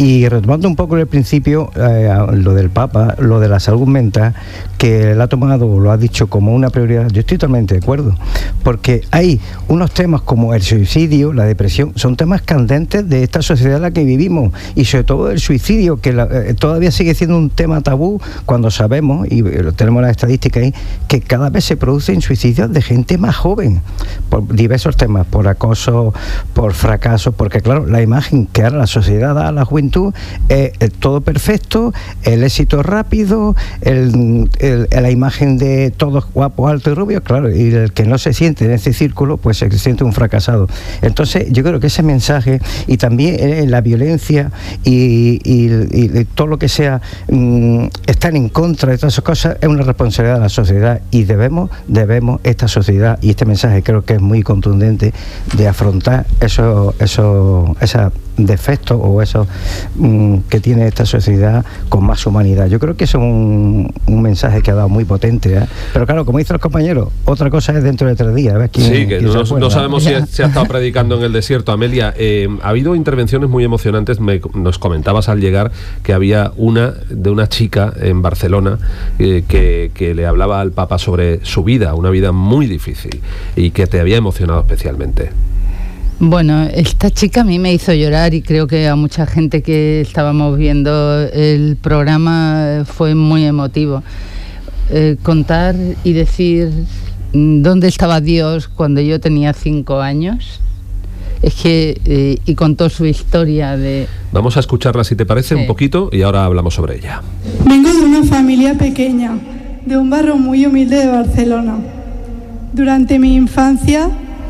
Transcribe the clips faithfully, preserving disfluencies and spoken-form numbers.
Y retomando un poco el principio, eh, lo del Papa, lo de la salud mental, que él ha tomado, lo ha dicho como una prioridad, yo estoy totalmente de acuerdo, porque hay unos temas como el suicidio, la depresión, son temas candentes de esta sociedad en la que vivimos, y sobre todo el suicidio, que la, eh, todavía sigue siendo un tema tabú, cuando sabemos, y tenemos las estadísticas ahí, que cada vez se producen suicidios de gente más joven, por diversos temas, por acoso, por fracaso, porque claro, la imagen que ahora la sociedad da a la juventud es, es todo perfecto, el éxito rápido, el, el, la imagen de todos guapos, altos y rubios, claro, y el que no se siente en ese círculo, pues se siente un fracasado. Entonces yo creo que ese mensaje, y también eh, la violencia y, y, y, y todo lo que sea mmm, estar en contra de todas esas cosas, es una responsabilidad de la sociedad, y debemos, debemos esta sociedad, y este mensaje creo que es muy contundente, de afrontar esos, esos, esos defectos o esos mmm, que tiene esta sociedad con más humanidad. Yo creo que es un, un mensaje que ha dado muy potente, ¿eh? Pero claro, como dicen los compañeros, otra cosa es dentro de tres días. ¿Ves? ¿Quién, sí, que no, no sabemos si se ha estado predicando en el desierto. Amelia, eh, ha habido intervenciones muy emocionantes. Me, nos comentabas al llegar que había una de una chica en Barcelona eh, que, que le hablaba al Papa sobre su vida, una vida muy difícil, y que te había emocionado especialmente. Bueno, esta chica a mí me hizo llorar, y creo que a mucha gente que estábamos viendo el programa fue muy emotivo. Eh, contar y decir dónde estaba Dios cuando yo tenía cinco años. Es que, eh, y contó su historia de... Vamos a escucharla, si te parece, sí, un poquito, y ahora hablamos sobre ella. Vengo de una familia pequeña, de un barrio muy humilde de Barcelona. Durante mi infancia,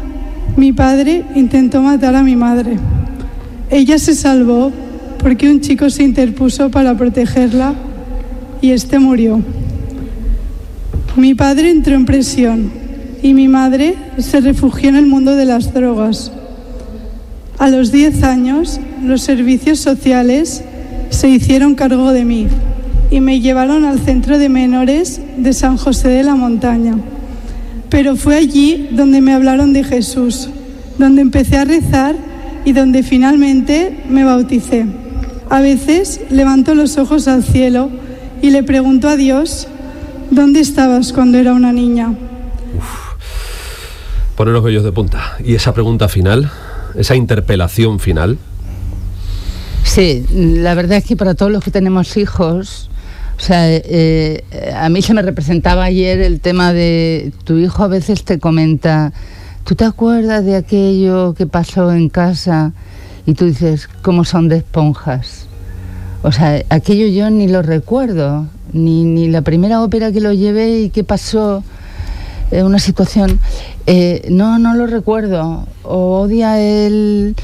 mi padre intentó matar a mi madre. Ella se salvó porque un chico se interpuso para protegerla y este murió. Mi padre entró en prisión y mi madre se refugió en el mundo de las drogas. A los diez años, los servicios sociales se hicieron cargo de mí y me llevaron al centro de menores de San José de la Montaña. Pero fue allí donde me hablaron de Jesús, donde empecé a rezar y donde finalmente me bauticé. A veces levanto los ojos al cielo y le pregunto a Dios, ¿dónde estabas cuando era una niña? Uf, pone los vellos de punta. ¿Y esa pregunta final, esa interpelación final? Sí, la verdad es que para todos los que tenemos hijos, o sea, eh, a mí se me representaba ayer el tema de tu hijo a veces te comenta, ¿tú te acuerdas de aquello que pasó en casa? Y tú dices, ¿cómo son de esponjas? O sea, aquello yo ni lo recuerdo, ni, ni la primera ópera que lo llevé y qué pasó, eh, una situación, eh, no, no lo recuerdo. O odia el...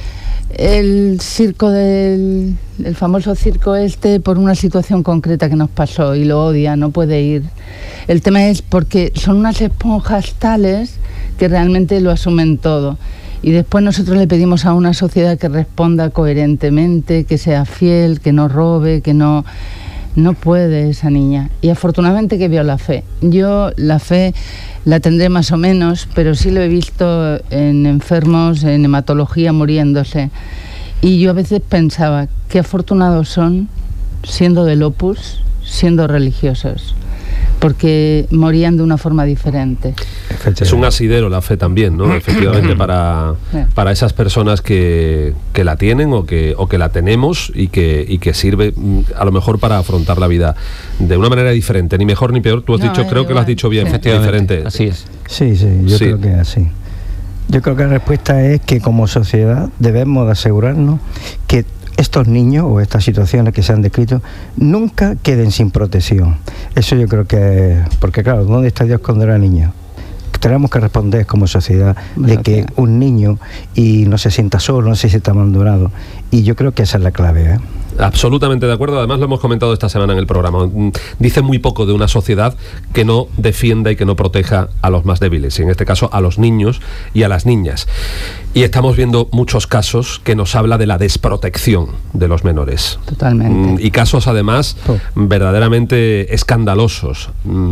el circo del el famoso circo este por una situación concreta que nos pasó y lo odia, no puede ir. El tema es porque son unas esponjas tales que realmente lo asumen todo, y después nosotros le pedimos a una sociedad que responda coherentemente, que sea fiel, que no robe, que no no puede esa niña, y afortunadamente que vio la fe. Yo la fe la tendré más o menos, pero sí lo he visto en enfermos, en hematología muriéndose, y yo a veces pensaba qué afortunados son siendo del Opus, siendo religiosos, porque morían de una forma diferente. Es un asidero la fe también, ¿no? Efectivamente, para, para esas personas que, que la tienen o que, o que la tenemos y que, y que sirve a lo mejor para afrontar la vida de una manera diferente, ni mejor ni peor. Tú has no, dicho, creo igual. que lo has dicho bien, sí. diferente. Así es. Sí, sí, yo sí. creo que es así. Yo creo que la respuesta es que como sociedad debemos de asegurarnos que estos niños o estas situaciones que se han descrito nunca queden sin protección. Eso yo creo que... Porque claro, ¿dónde está Dios cuando era niño? Tenemos que responder como sociedad de que un niño y no se sienta solo, no se sienta abandonado. Y yo creo que esa es la clave, ¿eh? Absolutamente de acuerdo, además lo hemos comentado esta semana en el programa. Dice muy poco de una sociedad que no defienda y que no proteja a los más débiles, y en este caso a los niños y a las niñas. Y estamos viendo muchos casos que nos habla de la desprotección de los menores. Totalmente. Y casos además oh. verdaderamente escandalosos.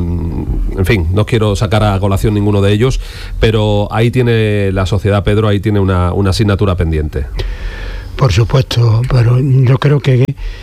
En fin, no quiero sacar a colación ninguno de ellos, pero ahí tiene la sociedad, Pedro, ahí tiene una, una asignatura pendiente. Por supuesto, pero yo creo que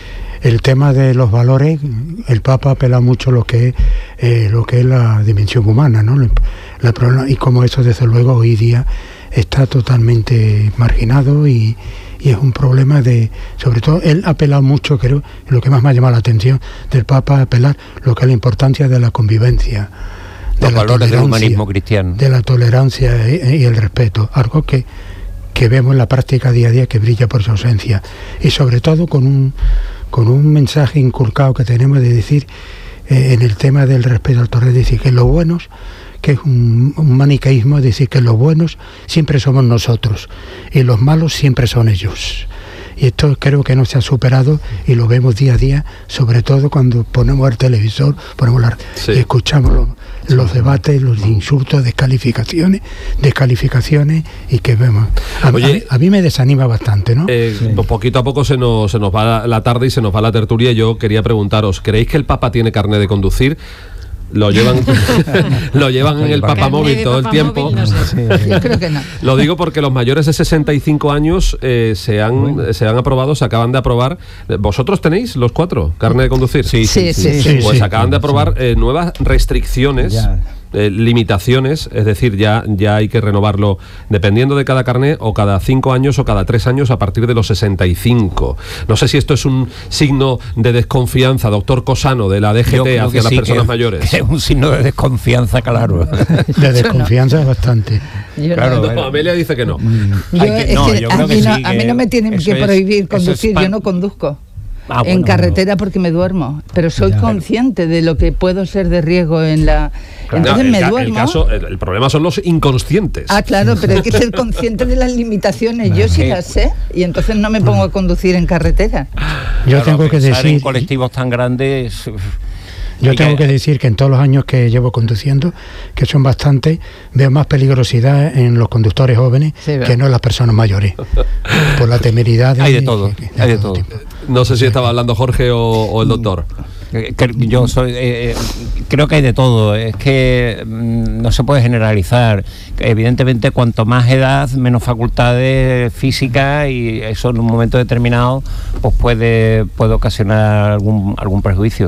el tema de los valores, el Papa apela mucho lo que es eh, lo que es la dimensión humana, ¿no? La, la, y como eso desde luego hoy día está totalmente marginado y, y es un problema de, sobre todo él ha apelado mucho, creo, lo que más me ha llamado la atención del Papa, apelar lo que es la importancia de la convivencia, de los la valores del humanismo cristiano, de la tolerancia y, y el respeto, algo que que vemos en la práctica día a día que brilla por su ausencia, y sobre todo con un con un mensaje inculcado que tenemos de decir eh, en el tema del respeto al torre, decir que los buenos, que es un, un maniqueísmo, decir que los buenos siempre somos nosotros y los malos siempre son ellos. Y esto creo que no se ha superado y lo vemos día a día, sobre todo cuando ponemos el televisor, ponemos la, sí. y escuchamos los, los debates, los insultos, descalificaciones, descalificaciones y que vemos. A, Oye, a, a mí me desanima bastante, ¿no? Eh, sí. Poquito a poco se nos, se nos va la tarde y se nos va la tertulia. Yo quería preguntaros, ¿creéis que el Papa tiene carnet de conducir? Lo llevan lo llevan en el papamóvil todo el tiempo. No sé. Sí. Yo creo que no. Lo digo porque los mayores de sesenta y cinco años eh, se han bueno. se han aprobado, se acaban de aprobar. ¿Vosotros tenéis los cuatro carnet de conducir? Sí, sí, sí. sí, sí. Pues sí, acaban de aprobar eh, nuevas restricciones. Ya. Eh, limitaciones, es decir, ya, ya hay que renovarlo dependiendo de cada carné, o cada cinco años o cada tres años a partir de los sesenta y cinco. No sé si esto es un signo de desconfianza, doctor Cosano, de la D G T hacia las sí, personas que, mayores. Es un signo de desconfianza, claro. De desconfianza no. Bastante. Yo claro, no, bueno. Amelia dice que no. Yo, que, no, que yo a, creo mí que no sí, a mí no me tienen que prohibir es, conducir, yo no conduzco. Ah, bueno, en carretera porque me duermo, pero soy ya, consciente de lo que puedo ser de riesgo en la... Claro, entonces no, me el, duermo. El, caso, el, el problema son los inconscientes. Ah, claro, pero hay que ser consciente de las limitaciones. Yo sí las sé y entonces no me pongo a conducir en carretera. Yo claro, tengo que decir... en colectivos tan grandes... Yo tengo que decir que en todos los años que llevo conduciendo, que son bastantes, veo más peligrosidad en los conductores jóvenes sí, que no en las personas mayores, por la temeridad. Hay de todo, que, que, hay de todo. todo. No sé si estaba hablando Jorge o, o el doctor. Yo soy, eh, creo que hay de todo. Es que mm, no se puede generalizar. Evidentemente, cuanto más edad, menos facultades físicas, y eso en un momento determinado pues puede, puede ocasionar algún, algún prejuicio.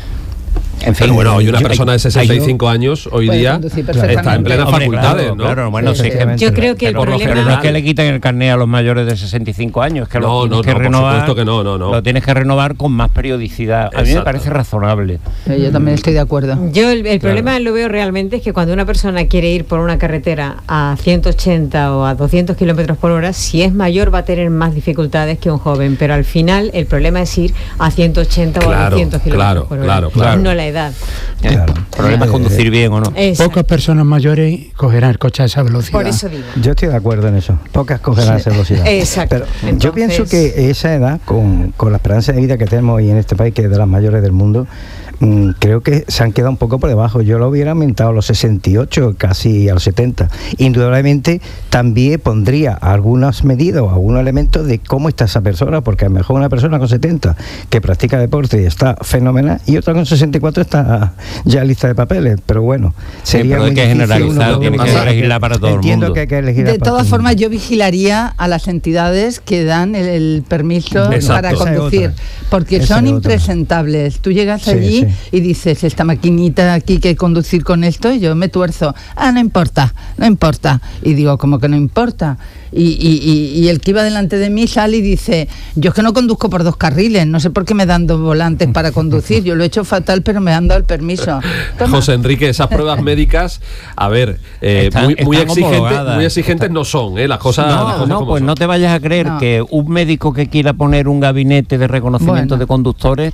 En fin, pero bueno, hoy una yo, persona de sesenta y cinco años hoy día está en plenas facultades, claro, ¿no? Claro, bueno, sí, sí, yo creo que el problema general... no es que le quiten el carnet a los mayores de sesenta y cinco años, que no, lo tienes no, que no, renovar, por supuesto que no, no, no. Lo tienes que renovar con más periodicidad. A Exacto. mí me parece razonable. Sí, yo también estoy de acuerdo. Yo el, el claro. problema lo veo realmente es que cuando una persona quiere ir por una carretera a ciento ochenta o a doscientos kilómetros por hora, si es mayor va a tener más dificultades que un joven, pero al final el problema es ir a ciento ochenta claro, o a doscientos kilómetros claro, por hora, claro, claro. no la edad. Claro. El problema es conducir bien o no. Exacto. Pocas personas mayores cogerán el coche a esa velocidad. Por eso digo. Yo estoy de acuerdo en eso. Pocas cogerán sí. esa velocidad. Exacto. Pero entonces... yo pienso que esa edad, con, con la esperanza de vida que tenemos hoy en este país, que es de las mayores del mundo, mmm, creo que se han quedado un poco por debajo. Yo lo hubiera aumentado a los sesenta y ocho, casi a los setenta. Indudablemente también pondría algunas medidas o algunos elementos de cómo está esa persona, porque a lo mejor una persona con setenta que practica deporte y está fenomenal, y otra con sesenta y cuatro está ya lista de papeles, pero bueno, sería sí, muy hay que generalizar, tiene que legislar para todo Entiendo el mundo. Que hay que legislar de todas formas, yo vigilaría a las entidades que dan el, el permiso Exacto. para conducir, porque Esa son impresentables. Tú llegas sí, allí sí. y dices, esta maquinita aquí que conducir con esto, y yo me tuerzo. Ah, no importa, no importa. Y digo, ¿cómo que no importa? Y, y, y, y el que iba delante de mí sale y dice, yo es que no conduzco por dos carriles, no sé por qué me dan dos volantes para conducir, yo lo he hecho fatal, pero me han dado el permiso. Toma. José Enrique, esas pruebas médicas, a ver, eh, están, muy, muy, exigentes, muy exigentes no son, ¿eh? Las cosas, no, las cosas no, como pues son. No te vayas a creer no. que un médico que quiera poner un gabinete de reconocimiento bueno. de conductores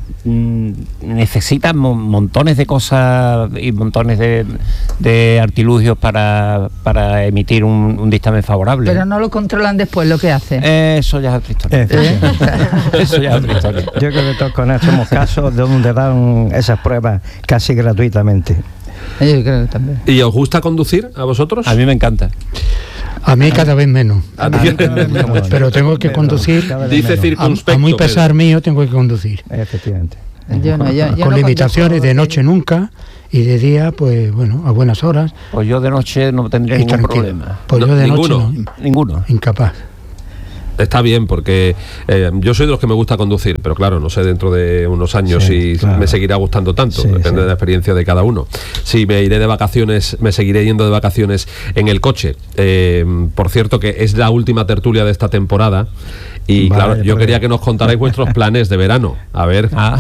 necesitan montones de cosas y montones de, de artilugios para, para emitir un, un dictamen favorable. Pero no lo controlan después lo que hace. Eso ya es otra historia. ¿Eh? Eso ya es otra historia. Yo creo que todos conocemos casos de donde dan esas pruebas casi gratuitamente. Yo creo que también. ¿Y os gusta conducir a vosotros? A mí me encanta. A mí cada vez menos. A mí cada vez menos. Pero tengo que conducir. Dice circunspecto. A, a muy pesar mío tengo que conducir. Efectivamente. Yo no, yo, yo Con no limitaciones de noche nunca y de día, pues bueno, a buenas horas. Pues yo de noche no tendría ningún tranquilo. problema. Pues no, yo de ninguno. noche no. Ninguno. Incapaz. Está bien, porque eh, yo soy de los que me gusta conducir, pero claro, no sé dentro de unos años Sí, si claro. me seguirá gustando tanto, Sí, depende sí. de la experiencia de cada uno. Si me iré de vacaciones, me seguiré yendo de vacaciones en el coche. Eh, por cierto, que es la última tertulia de esta temporada. Y Vale, claro, yo pues- quería que nos contarais vuestros planes de verano. A ver, Ah.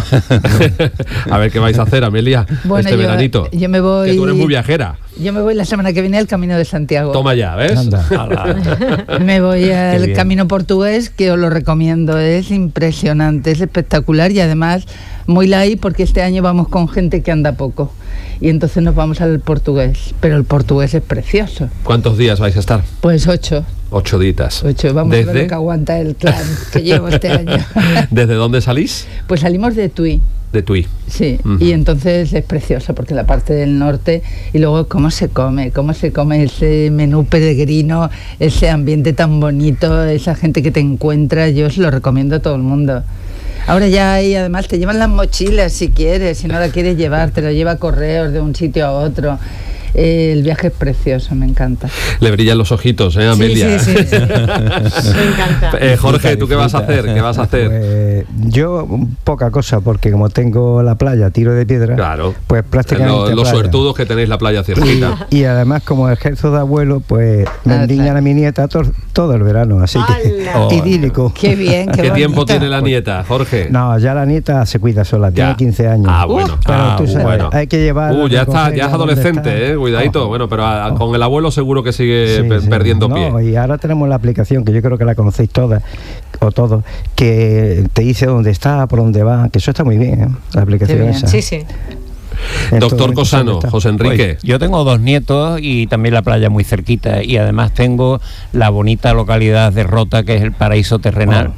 a ver qué vais a hacer, Amelia, Bueno, este yo- veranito. yo me voy- Que tú eres muy viajera. Yo me voy la semana que viene al Camino de Santiago. Toma ya, ¿ves? Anda. Me voy al bien. Camino Portugués, que os lo recomiendo, es impresionante, es espectacular y además muy light porque este año vamos con gente que anda poco y entonces nos vamos al portugués, pero el portugués es precioso. ¿Cuántos días vais a estar? Pues ocho, Ocho ditas. ocho, vamos a ver ¿Desde? lo que aguanta el clan que llevo este año. ¿Desde dónde salís? Pues salimos de Tui. De Tui. Sí, Ujú. y entonces es precioso porque la parte del norte y luego cómo se come, cómo se come ese menú peregrino, ese ambiente tan bonito, esa gente que te encuentra, yo os lo recomiendo a todo el mundo. Ahora ya hay, además te llevan las mochilas si quieres, si no la quieres llevar, te lo lleva correos de un sitio a otro. Eh, el viaje es precioso, me encanta. Le brillan los ojitos, ¿eh, Amelia? Sí, sí, sí, sí. Me encanta. Eh, Jorge, ¿tú qué vas a hacer? ¿Qué vas a hacer? Pues, yo poca cosa, porque como tengo la playa, tiro de piedra, Claro. pues prácticamente Lo- los playa. suertudos que tenéis la playa Y, cerquita. y además como ejerzo de abuelo, pues me Ah, endiñan claro. a mi nieta to- todo el verano, así que ¡Hala! idílico. Qué bien, qué, ¿Qué tiempo bonito. tiene la nieta, Jorge? No, ya la nieta se cuida sola, Ya. tiene quince años. Ah, bueno. Pero Ah, tú sabes, bueno. hay que llevarla, Uh, ya está, recogerla ya es donde adolescente, está. eh, cuidadito. Oh. Bueno, pero a- a- con el abuelo seguro que sigue Sí, pe- sí. perdiendo No, pie. y ahora tenemos la aplicación, que yo creo que la conocéis todas, o todos, que te dice dónde está, por dónde va, que eso está muy bien, ¿eh? La aplicación Qué bien. esa. Sí, sí. En todo Doctor momento Cosano, sabe dónde está. José Enrique. Pues, yo tengo dos nietos y también la playa muy cerquita y además tengo la bonita localidad de Rota, que es el paraíso terrenal.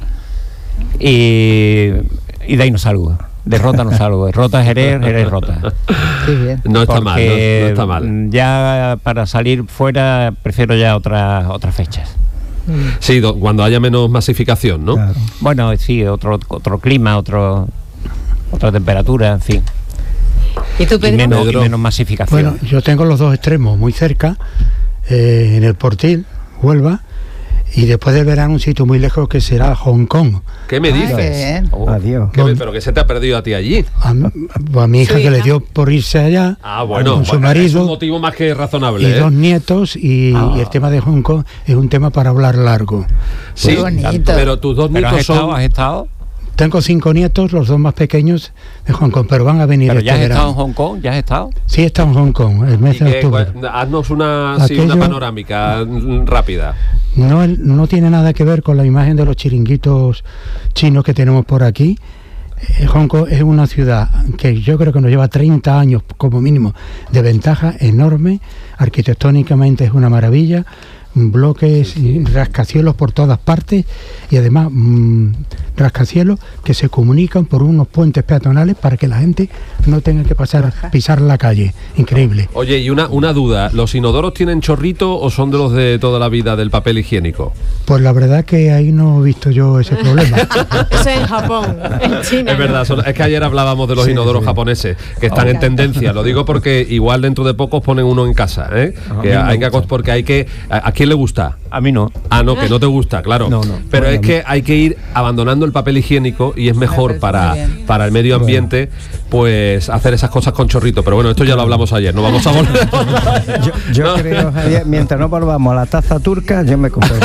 Y, y de ahí no salgo. De Rota no salgo. De Rota Jerez, Jerez Rota. Qué bien. No está mal, no, Porque, no está mal. mm, Ya para salir fuera prefiero ya otras otras fechas. Sí, do- cuando haya menos masificación, ¿no? Claro. Bueno, sí, otro otro clima, otro otra temperatura, en fin. ¿Y tú, Y Pedro? menos, y Pedro. menos masificación. Bueno, yo tengo los dos extremos muy cerca, eh, en el Portil, Huelva, y después del verano un sitio muy lejos que será Hong Kong. ¿Qué me Ay, qué dices? bien. Oh. Adiós. ¿Qué me- ¿Pero qué se te ha perdido a ti allí? A, m- a mi hija Su que le hija. dio por irse allá, Ah, bueno, con su bueno, es un marido motivo más que razonable. y ¿eh? dos nietos, y, Ah. y el tema de Hong Kong es un tema para hablar largo. Sí, Qué bonito. pero tus dos ¿Pero has nietos estado, son... has estado? Tengo cinco nietos, los dos más pequeños de Hong Kong, pero van a venir ¿Pero este ya has estado en verano. Hong Kong? ¿Ya has estado? Sí, está en Hong Kong, el Y mes de que, octubre. cu- haznos una, sí, una Aquello- panorámica mm, rápida. No, no tiene nada que ver con la imagen de los chiringuitos chinos que tenemos por aquí. Eh, Hong Kong es una ciudad que yo creo que nos lleva treinta años como mínimo de ventaja enorme. Arquitectónicamente es una maravilla. Bloques y rascacielos por todas partes y además mmm, rascacielos que se comunican por unos puentes peatonales para que la gente no tenga que pasar pisar la calle. Increíble. Oye, y una, una duda, ¿los inodoros tienen chorrito o son de los de toda la vida del papel higiénico? Pues la verdad que ahí no he visto yo ese problema. Eso en Japón, en China. Es verdad, son- es que ayer hablábamos de los Sí, inodoros sí. japoneses, que están Oh. en tendencia. Lo digo porque igual dentro de pocos ponen uno en casa, ¿eh? A Que mí me hay que gusta. acos- porque hay que... ¿A, a quién le gusta? A mí no. Ah, no, que no te gusta, claro. No, no. Pero Bueno, es que hay que ir abandonando el papel higiénico y es mejor parece para, muy bien. para el medio ambiente, pues hacer esas cosas con chorrito. Pero bueno, esto ya lo hablamos ayer, no vamos a volver. Yo, yo No. creo, Javier, mientras no volvamos a la taza turca, yo me compro.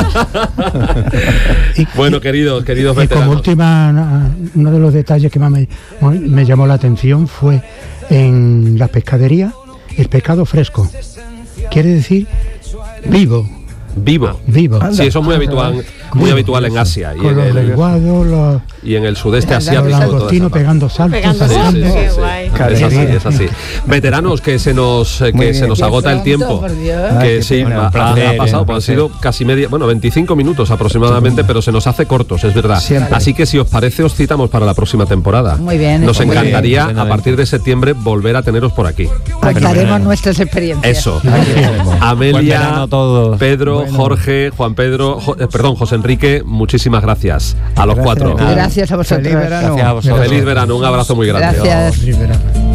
Y- Bueno, queridos, queridos Y como veteranos. última, na- uno de los detalles que más me, me llamó la atención fue en la pescadería el pescado fresco. Quiere decir vivo, Vivo. vivo. Anda. Sí, eso es muy habitual, muy Vivo. habitual en Asia y Con en, los el, lenguados, los, y en el sudeste Los los asiático. toda esa langostinos parte. pegando saltos. Pegando Sí, sí, saltando. sí, Qué sí. guay. Es así, Qué es así. Veteranos, que se nos, eh, Muy que se bien. nos Qué agota el pronto, tiempo. por Dios. Ay, Que qué sí, pena. ha, Un placer, ha pasado, un pues, han placer. sido casi media, bueno, veinticinco minutos aproximadamente, pero se nos hace cortos, es verdad. Siempre. Así que si os parece, os citamos para la próxima temporada. Muy bien, Nos muy bien. encantaría Muy bien, a partir de septiembre volver a teneros por aquí. Contaremos Fenomenal. nuestras experiencias. Eso. Aquí estaremos. Buen Amelia, verano a todos. Pedro, Bueno. Jorge, Juan Pedro, Jo- eh, perdón, José Enrique, muchísimas gracias a los Gracias. cuatro. Nada. Gracias a vosotros. Feliz verano. Gracias a vosotros. Feliz verano, un abrazo muy grande. Gracias. Sí, verá.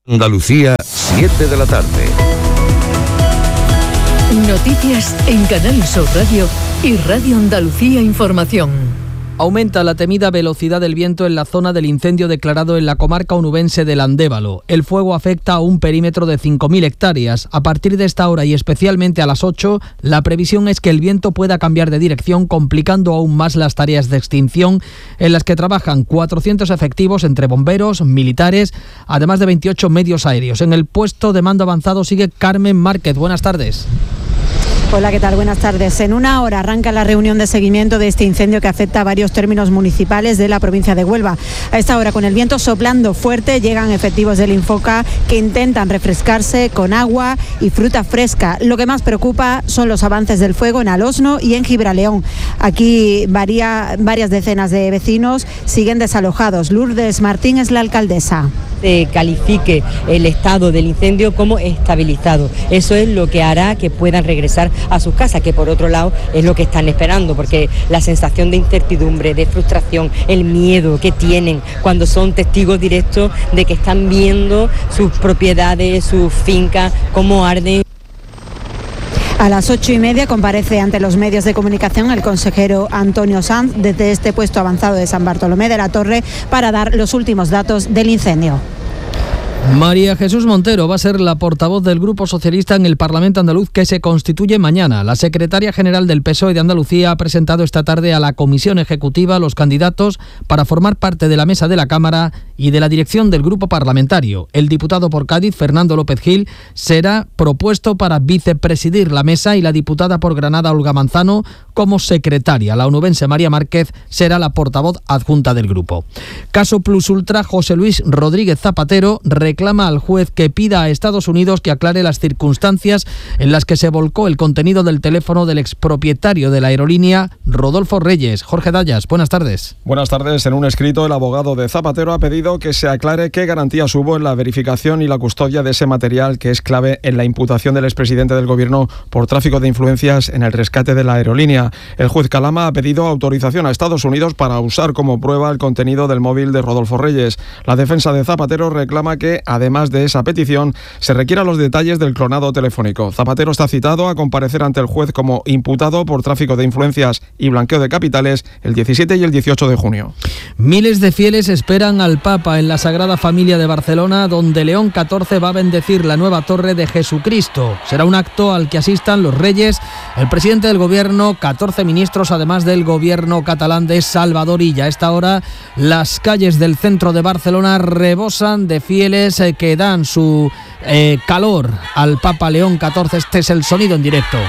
Andalucía, siete de la tarde. Noticias en Canal Sur Radio y Radio Andalucía Información. Aumenta la temida velocidad del viento en la zona del incendio declarado en la comarca onubense del Andévalo. El fuego afecta a un perímetro de cinco mil hectáreas. A partir de esta hora y especialmente a las ocho, la previsión es que el viento pueda cambiar de dirección, complicando aún más las tareas de extinción, en las que trabajan cuatrocientos efectivos entre bomberos, militares, además de veintiocho medios aéreos. En el puesto de mando avanzado sigue Carmen Márquez. Buenas tardes. Hola, ¿qué tal? Buenas tardes. En una hora arranca la reunión de seguimiento de este incendio que afecta a varios términos municipales de la provincia de Huelva. A esta hora, con el viento soplando fuerte, llegan efectivos del Infoca que intentan refrescarse con agua y fruta fresca. Lo que más preocupa son los avances del fuego en Alosno y en Gibraleón. Aquí varía, varias decenas de vecinos siguen desalojados. Lourdes Martín es la alcaldesa. Se califique el estado del incendio como estabilizado. Eso es lo que hará que puedan regresar a sus casas, que por otro lado es lo que están esperando, porque la sensación de incertidumbre, de frustración, el miedo que tienen cuando son testigos directos de que están viendo sus propiedades, sus fincas, cómo arden. A las ocho y media comparece ante los medios de comunicación el consejero Antonio Sanz desde este puesto avanzado de San Bartolomé de la Torre para dar los últimos datos del incendio. María Jesús Montero va a ser la portavoz del Grupo Socialista en el Parlamento andaluz, que se constituye mañana. La secretaria general del P S O E de Andalucía ha presentado esta tarde a la Comisión Ejecutiva los candidatos para formar parte de la mesa de la Cámara y de la dirección del grupo parlamentario. El diputado por Cádiz, Fernando López Gil, será propuesto para vicepresidir la mesa y la diputada por Granada, Olga Manzano, como secretaria. La onubense María Márquez será la portavoz adjunta del grupo. Caso Plus Ultra, José Luis Rodríguez Zapatero reclama al juez que pida a Estados Unidos que aclare las circunstancias en las que se volcó el contenido del teléfono del expropietario de la aerolínea, Rodolfo Reyes. Jorge Dallas, buenas tardes. Buenas tardes. En un escrito, el abogado de Zapatero ha pedido que se aclare qué garantías hubo en la verificación y la custodia de ese material, que es clave en la imputación del expresidente del Gobierno por tráfico de influencias en el rescate de la aerolínea. El juez Calama ha pedido autorización a Estados Unidos para usar como prueba el contenido del móvil de Rodolfo Reyes. La defensa de Zapatero reclama que, además de esa petición, se requieran los detalles del clonado telefónico. Zapatero está citado a comparecer ante el juez como imputado por tráfico de influencias y blanqueo de capitales el diecisiete y el dieciocho de junio. Miles de fieles esperan al Papa en la Sagrada Familia de Barcelona, donde León catorce va a bendecir la nueva Torre de Jesucristo. Será un acto al que asistan los reyes, el presidente del Gobierno, catorce ministros, además del Gobierno catalán de Salvador Illa. A esta hora, las calles del centro de Barcelona rebosan de fieles eh, que dan su eh, calor al Papa León catorce. Este es el sonido en directo.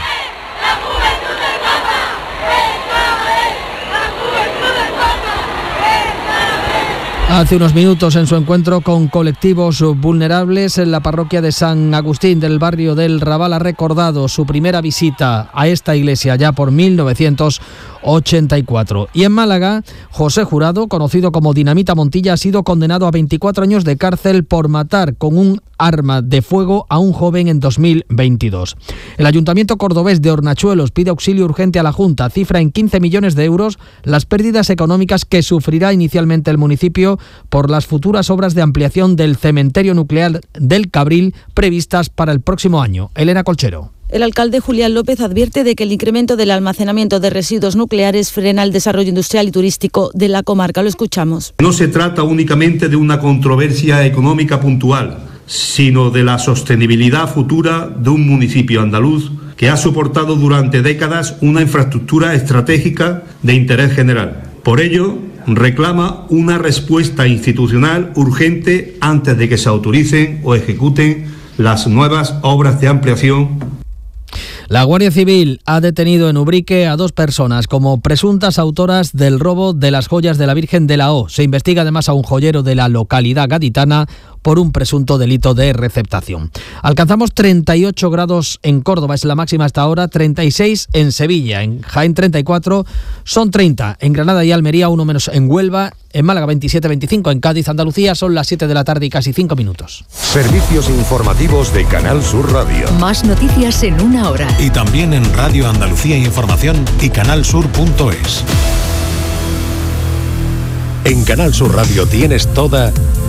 Hace unos minutos, en su encuentro con colectivos vulnerables en la parroquia de San Agustín del barrio del Raval, ha recordado su primera visita a esta iglesia ya por mil novecientos ochenta y cuatro. Y en Málaga, José Jurado, conocido como Dinamita Montilla, ha sido condenado a veinticuatro años de cárcel por matar con un arma de fuego a un joven en dos mil veintidós. El Ayuntamiento cordobés de Hornachuelos pide auxilio urgente a la Junta, cifra en quince millones de euros las pérdidas económicas que sufrirá inicialmente el municipio por las futuras obras de ampliación del cementerio nuclear del Cabril previstas para el próximo año. Elena Colchero. El alcalde Julián López advierte de que el incremento del almacenamiento de residuos nucleares frena el desarrollo industrial y turístico de la comarca. Lo escuchamos. No se trata únicamente de una controversia económica puntual, sino de la sostenibilidad futura de un municipio andaluz que ha soportado durante décadas una infraestructura estratégica de interés general. Por ello, reclama una respuesta institucional urgente antes de que se autoricen o ejecuten las nuevas obras de ampliación. La Guardia Civil ha detenido en Ubrique a dos personas como presuntas autoras del robo de las joyas de la Virgen de la O. Se investiga además a un joyero de la localidad gaditana por un presunto delito de receptación. Alcanzamos treinta y ocho grados en Córdoba, es la máxima hasta ahora, treinta y seis en Sevilla, en Jaén treinta y cuatro, son treinta en Granada y Almería, uno menos en Huelva, en Málaga veintisiete, veinticinco, en Cádiz, Andalucía, son las siete de la tarde y casi cinco minutos. Servicios informativos de Canal Sur Radio. Más noticias en una hora. Y también en Radio Andalucía Información y canalsur punto es. En Canal Sur Radio tienes toda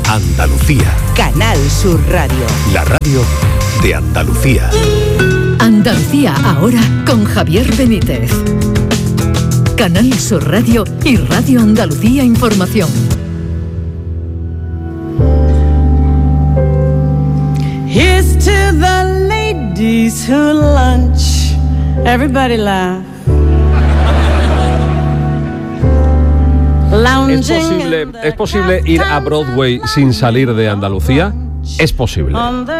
Andalucía. Canal Sur Radio. La radio de Andalucía. Andalucía ahora con Javier Benítez. Canal Sur Radio y Radio Andalucía Información. Here's to the ladies who lunch. Everybody laugh. ¿Es posible, ¿Es posible ir a Broadway sin salir de Andalucía? Es posible.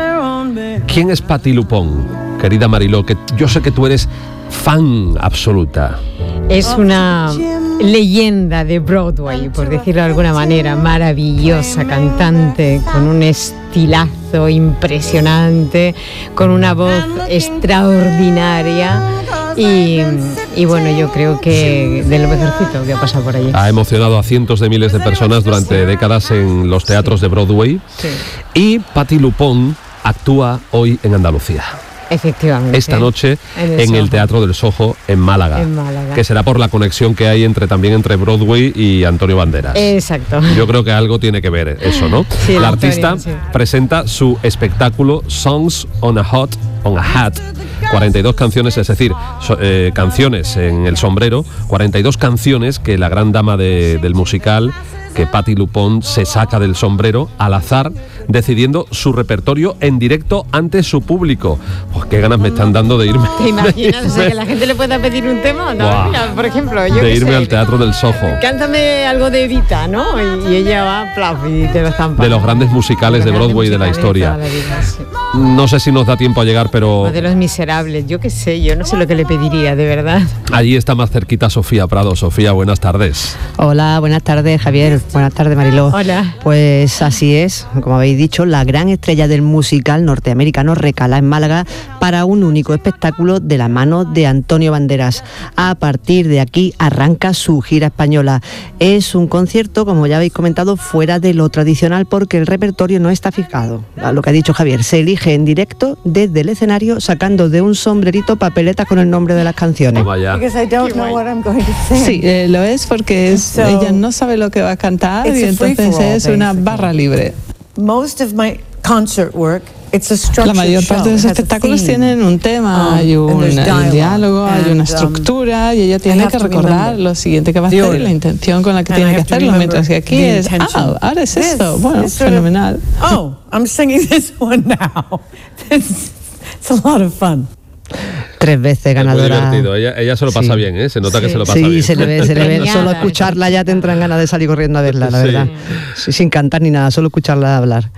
¿Quién es Patti LuPone, querida Mariló? Que yo sé que tú eres fan absoluta. Es una leyenda de Broadway, por decirlo de alguna manera, maravillosa cantante, con un estilazo impresionante, con una voz extraordinaria. Y, y bueno, yo creo que de lo mejorcito que ha pasado por allí. Ha emocionado a cientos de miles de personas durante décadas en los teatros de Broadway. Sí. Y Patti LuPone actúa hoy en Andalucía. Efectivamente. Esta noche en el, en el Soho. Teatro del Soho en Málaga, En Málaga. que será por la conexión que hay entre también entre Broadway y Antonio Banderas. Exacto. Yo creo que algo tiene que ver eso, ¿no? Sí, la la artista historia, sí. presenta su espectáculo Songs on a Hot on a Hat. cuarenta y dos canciones, es decir, so, eh, canciones en el sombrero, cuarenta y dos canciones que la gran dama de, del musical, que Patti LuPone, se saca del sombrero al azar, decidiendo su repertorio en directo ante su público. Pues qué ganas me están dando de irme. ¿Te imaginas? O sea, que la gente le pueda pedir un tema. No, Buah. mira, por ejemplo, yo de qué irme sé, al Teatro del Soho. cántame algo de Evita, ¿no? Y, y ella va, plaf, y te lo zampa. De los grandes musicales de Broadway de la historia. No sé si nos da tiempo a llegar, pero O de Los Miserables, yo qué sé, yo no sé lo que le pediría, de verdad. allí está más cerquita Sofía Prado. Sofía, buenas tardes. Hola, buenas tardes, Javier. Buenas tardes, Mariló. Hola. Pues así es, como habéis dicho, la gran estrella del musical norteamericano recala en Málaga para un único espectáculo de la mano de Antonio Banderas. A partir de aquí arranca su gira española. Es un concierto, como ya habéis comentado, fuera de lo tradicional porque el repertorio no está fijado. A lo que ha dicho Javier, se elige en directo desde el escenario sacando de un sombrerito papeletas con el nombre de las canciones. Because I don't know what I'm going to sing. Sí, eh, lo es porque es, So, ella no sabe lo que va a cantar it's y a entonces free-for-all, es una basically. barra libre. Most of my concert work, it's a structured La mayor parte de los show. It has a espectáculos theme. tienen un tema, Um, hay un, and there's hay un dialogue, diálogo, hay and, una um, estructura y ella I tiene have que to recordar remember lo siguiente que va a the hacer y order. la intención con la que And I tiene que have to hacerlo, remember mientras que aquí the es, intention. ah, ahora es This esto, bueno, is sort of, fenomenal. oh, I'm singing this one now. It's, it's a lot of fun. Tres veces Es muy ganadora. divertido. Ella, ella se lo pasa Sí. bien, ¿eh? Se nota que se lo pasa Sí, bien. se le ve, se le ve. Premiada, Solo escucharla ya te entran ganas de salir corriendo a verla, la Sí. verdad. Sí, sin cantar ni nada, solo escucharla hablar.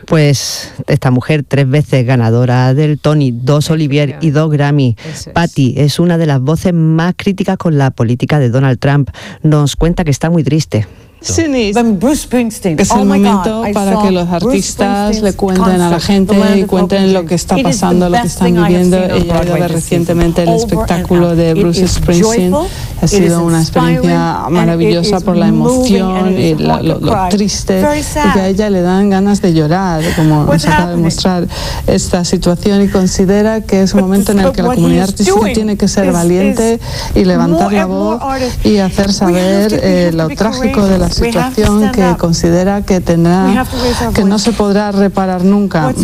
Pues esta mujer, tres veces ganadora del Tony, dos Olivier y dos Grammy. Eso es. Patti es una de las voces más críticas con la política de Donald Trump. Nos cuenta que está muy triste. Sí, ni- Then Bruce Springsteen. Es Oh el my God, momento I para saw que los Bruce artistas le Springsteen's cuenten a la concert, gente The Land y of cuenten Hope and lo Dreams. que está It is the pasando, lo que best están thing I have viviendo. seen on Ella ha ido Broadway a ver this recientemente el season. Over and espectáculo out. de It Bruce is Springsteen. joyful, Ha it sido is una experiencia inspiring, and maravillosa it is por la moving, emoción and it y is la- hard lo, to lo cry. triste, Very y sad. que a ella le dan ganas de llorar, como What's nos acaba de happening? mostrar esta situación, y considera que es un momento en el que la But what comunidad he is artística doing tiene que ser is- valiente is y levantar more la and more voz artists. y hacer We have saber to- we eh, have to lo be trágico de la courageous. We have to situación, stand que up. considera que We tendrá have to raise our que no voice. se podrá reparar nunca.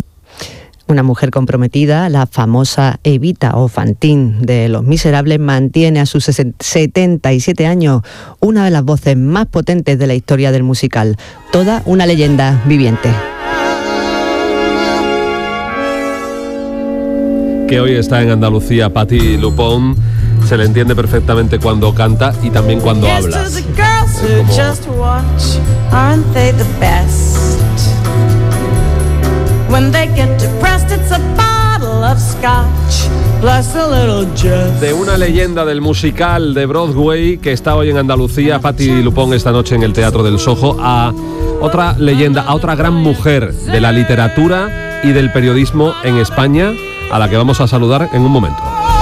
Una mujer comprometida, la famosa Evita o Fantine de Los Miserables, mantiene a sus setenta y siete años una de las voces más potentes de la historia del musical. Toda una leyenda viviente. Que hoy está en Andalucía, Patti LuPone. Se le entiende perfectamente cuando canta y también cuando Yes, habla. to the girls who Como- just watch, aren't they the best? When they get depressed, it's a bottle of scotch, plus a little just. De una leyenda del musical de Broadway que está hoy en Andalucía, Patti LuPone esta noche en el Teatro del Soho, a otra leyenda, a otra gran mujer de la literatura y del periodismo en España, a la que vamos a saludar en un momento.